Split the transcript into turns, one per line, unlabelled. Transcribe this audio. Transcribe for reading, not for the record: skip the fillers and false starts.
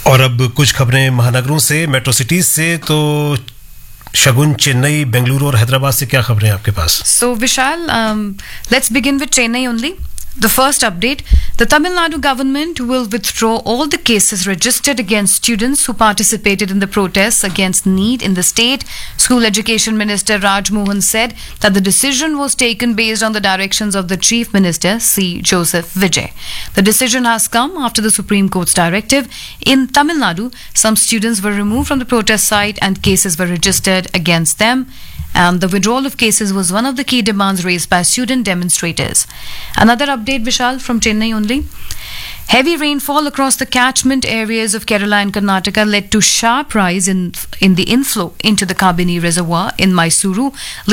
और अब कुछ खबरें महानगरों से, मेट्रो सिटीज से। तो शगुन, चेन्नई, बेंगलुरु और हैदराबाद से क्या खबरें हैं आपके पास?
So Vishal, let's begin with Chennai only. The first update, the Tamil Nadu government will withdraw all the cases registered against students who participated in the protests against NEET in the state. School Education Minister Raj Mohan said that the decision was taken based on the directions of the Chief Minister C. Joseph Vijay. The decision has come after the Supreme Court's directive. In Tamil Nadu, some students were removed from the protest site and cases were registered against them. And the withdrawal of cases was one of the key demands raised by student demonstrators. Another update, Vishal, from Chennai only. Heavy rainfall across the catchment areas of Kerala and Karnataka led to sharp rise in the inflow into the Kabini Reservoir in Mysuru,